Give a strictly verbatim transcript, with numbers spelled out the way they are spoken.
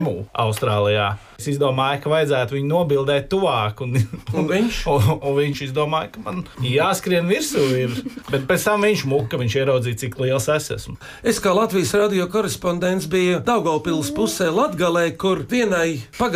Austrālijā. Es izdomāju, ka vajadzētu viņu nobildēt tuvāk, un, un, Un viņš? un, un viņš izdomāja, ka man jāskrien virsū ir. Bet pēc tam viņš muka, viņš ieraudzīja, cik liels es esmu. Es kā Latvijas radio korespondents biju Daugavpils pusē Latgalē, kur vienai pagaidā